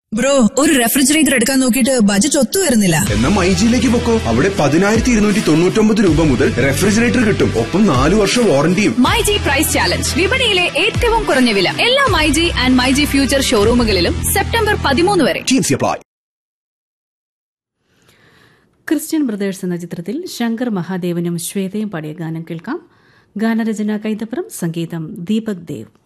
Bro, ഒരു refrigerator എടുക്കാൻ നോക്കിയിട്ട് ബജറ്റ് ഒത്തു വരുന്നില്ല. എന്നാ മൈജിയിലേക്ക് പൊക്കോ. അവിടെ 10,299 രൂപ മുതൽ റെഫ്രിജറേറ്റർ കിട്ടും. ഒപ്പം 4 വർഷം വാറണ്ടിയും. MyG price challenge. വിപണിയിലെ ഏറ്റവും കുറഞ്ഞ വില. എല്ലാ myG and myG future ഷോറൂമുകളിലും September 13 വരെ. ക്രിസ്ത്യൻ ബ്രദേഴ്സ് എന്ന ചിത്രത്തിൽ ശങ്കർ മഹാദേവനും ശ്വേതയും പാടിയ ഗാനം കേൾക്കാം. ഗാനരചന കൈതപ്രം, സംഗീതം ദീപക് ദേവ്.